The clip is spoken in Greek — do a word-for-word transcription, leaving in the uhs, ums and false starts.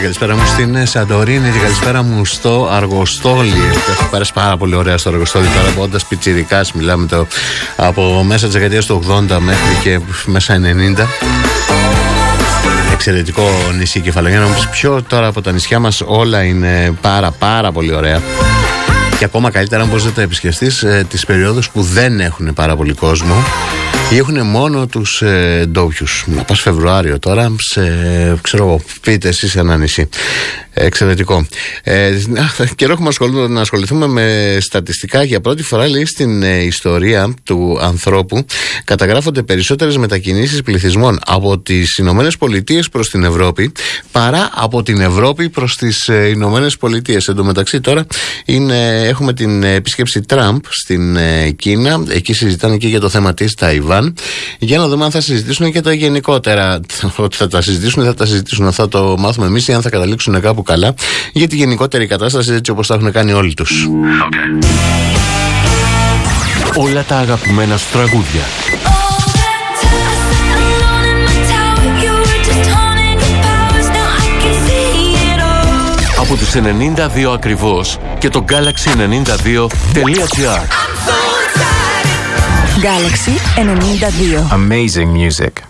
καλησπέρα μου στην Σαντορίνη και καλησπέρα μου στο Αργοστόλι. Έχω πέρασει πάρα πολύ ωραία στο Αργοστόλι τώρα, από όντας πιτσιρικάς. Μιλάμε το, από μέσα της δεκαετίας του ογδόντα μέχρι και μέσα ενενήντα. Εξαιρετικό νησί Κεφαλονιά. Να μου πεις ποιο τώρα από τα νησιά μας, όλα είναι πάρα πάρα πολύ ωραία. Και ακόμα καλύτερα αν μπορείς να τα επισκεφτείς ε, τις περιόδους που δεν έχουν πάρα πολύ κόσμο ή έχουν μόνο τους ε, ντόπιους. Να πας Φεβρουάριο τώρα σε, ξέρω εγώ, πείτε εσείς σε ένα νησί. Εξαιρετικό. Ε, καιρό έχουμε να ασχοληθούμε με στατιστικά. Για πρώτη φορά, λέει, στην ε, ιστορία του ανθρώπου καταγράφονται περισσότερες μετακινήσεις πληθυσμών από τις Ηνωμένες Πολιτείες προς την Ευρώπη παρά από την Ευρώπη προς τις ε, Ηνωμένες Πολιτείες. Εν τω μεταξύ τώρα είναι, έχουμε την επίσκεψη Τραμπ στην ε, Κίνα. Εκεί συζητάνε και για το θέμα της Ταϊβάν. Για να δούμε αν θα συζητήσουν και τα γενικότερα. Ότι θα τα συζητήσουν, θα τα συζητήσουν. Θα το μάθουμε εμείς ή αν θα καταλήξουν κάπου καλά για τη γενικότερη κατάσταση, έτσι όπως τα έχουν κάνει όλοι τους. Okay. Όλα τα αγαπημένα σου τραγούδια. Από τους ενενήντα δύο ακριβώς και το Galaxy ενενήντα δύο τελεία gr. Galaxy ενενήντα δύο. Amazing music.